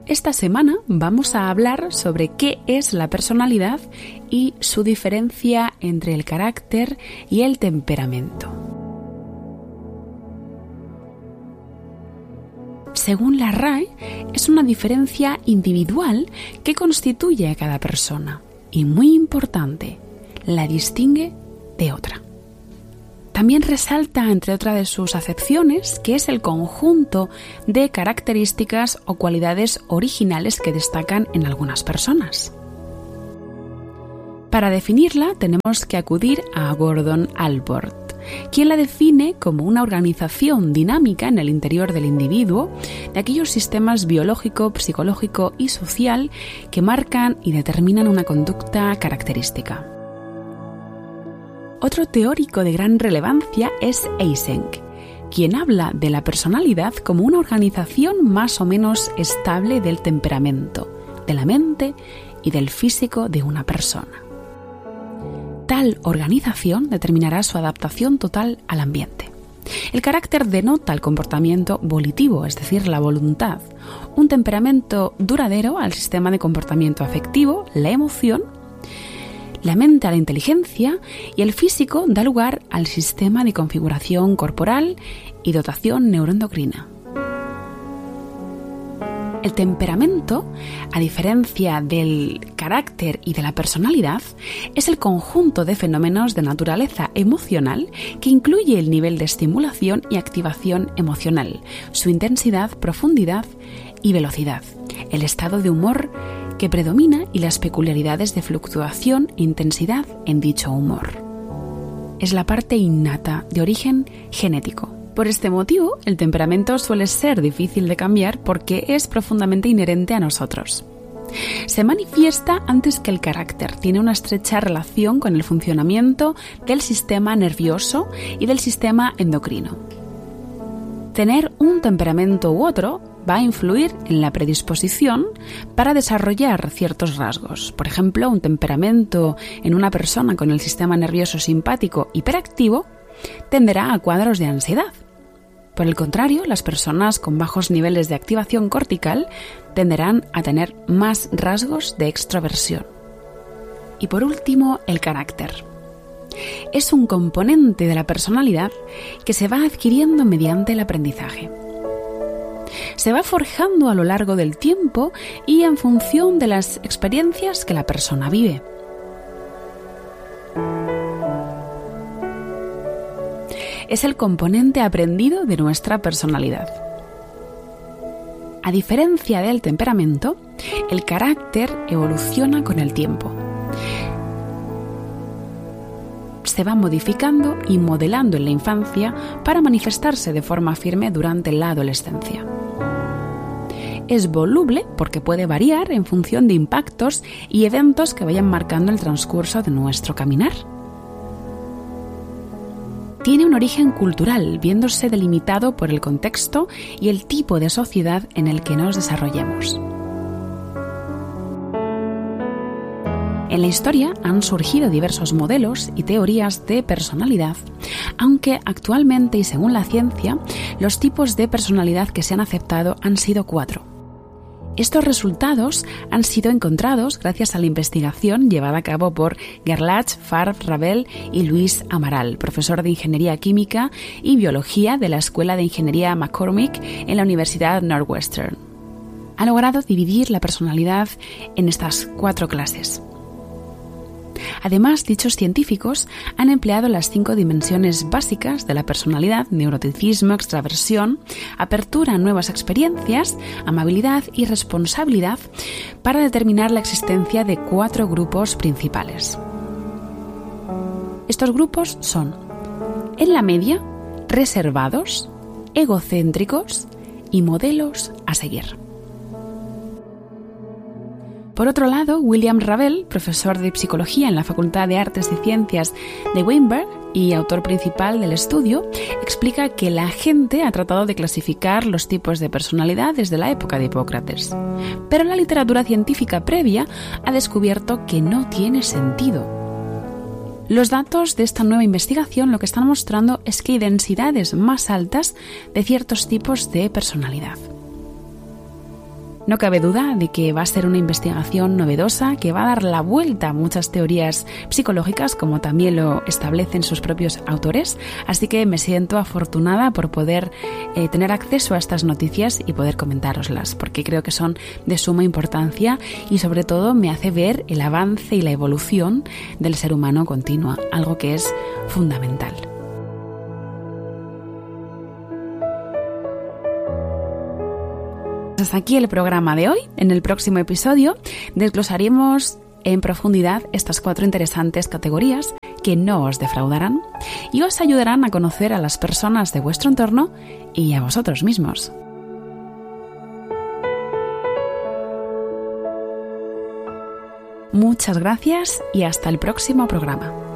Esta semana vamos a hablar sobre qué es la personalidad y su diferencia entre el carácter y el temperamento. Según la RAE, es una diferencia individual que constituye a cada persona y, muy importante, la distingue de otra. También resalta, entre otras de sus acepciones, que es el conjunto de características o cualidades originales que destacan en algunas personas. Para definirla tenemos que acudir a Gordon Allport, quien la define como una organización dinámica en el interior del individuo de aquellos sistemas biológico, psicológico y social que marcan y determinan una conducta característica. Otro teórico de gran relevancia es Eysenck, quien habla de la personalidad como una organización más o menos estable del temperamento, de la mente y del físico de una persona. Tal organización determinará su adaptación total al ambiente. El carácter denota el comportamiento volitivo, es decir, la voluntad, un temperamento duradero al sistema de comportamiento afectivo, la emoción, la mente a la inteligencia y el físico da lugar al sistema de configuración corporal y dotación neuroendocrina. El temperamento, a diferencia del carácter y de la personalidad, es el conjunto de fenómenos de naturaleza emocional que incluye el nivel de estimulación y activación emocional, su intensidad, profundidad y velocidad, el estado de humor que predomina y las peculiaridades de fluctuación e intensidad en dicho humor. Es la parte innata, de origen genético. Por este motivo, el temperamento suele ser difícil de cambiar porque es profundamente inherente a nosotros. Se manifiesta antes que el carácter, tiene una estrecha relación con el funcionamiento del sistema nervioso y del sistema endocrino. Tener un temperamento u otro va a influir en la predisposición para desarrollar ciertos rasgos. Por ejemplo, un temperamento en una persona con el sistema nervioso simpático hiperactivo tenderá a cuadros de ansiedad. Por el contrario, las personas con bajos niveles de activación cortical tenderán a tener más rasgos de extroversión. Y por último, el carácter. Es un componente de la personalidad que se va adquiriendo mediante el aprendizaje. Se va forjando a lo largo del tiempo y en función de las experiencias que la persona vive. Es el componente aprendido de nuestra personalidad. A diferencia del temperamento, el carácter evoluciona con el tiempo. Se va modificando y modelando en la infancia para manifestarse de forma firme durante la adolescencia. Es voluble porque puede variar en función de impactos y eventos que vayan marcando el transcurso de nuestro caminar. Tiene un origen cultural, viéndose delimitado por el contexto y el tipo de sociedad en el que nos desarrollemos. En la historia han surgido diversos modelos y teorías de personalidad, aunque actualmente y según la ciencia, los tipos de personalidad que se han aceptado han sido 4. Estos resultados han sido encontrados gracias a la investigación llevada a cabo por Gerlach, Farb, Ravel y Luis Amaral, profesor de Ingeniería Química y Biología de la Escuela de Ingeniería McCormick en la Universidad Northwestern. Ha logrado dividir la personalidad en estas 4 clases. Además, dichos científicos han empleado las 5 dimensiones básicas de la personalidad: neuroticismo, extraversión, apertura a nuevas experiencias, amabilidad y responsabilidad, para determinar la existencia de 4 grupos principales. Estos grupos son, en la media, reservados, egocéntricos y modelos a seguir. Por otro lado, William Ravel, profesor de Psicología en la Facultad de Artes y Ciencias de Weinberg y autor principal del estudio, explica que la gente ha tratado de clasificar los tipos de personalidad desde la época de Hipócrates. Pero la literatura científica previa ha descubierto que no tiene sentido. Los datos de esta nueva investigación lo que están mostrando es que hay densidades más altas de ciertos tipos de personalidad. No cabe duda de que va a ser una investigación novedosa que va a dar la vuelta a muchas teorías psicológicas, como también lo establecen sus propios autores, así que me siento afortunada por poder tener acceso a estas noticias y poder comentároslas, porque creo que son de suma importancia y sobre todo me hace ver el avance y la evolución del ser humano continua, algo que es fundamental. Hasta aquí el programa de hoy. En el próximo episodio desglosaremos en profundidad estas 4 interesantes categorías que no os defraudarán y os ayudarán a conocer a las personas de vuestro entorno y a vosotros mismos. Muchas gracias y hasta el próximo programa.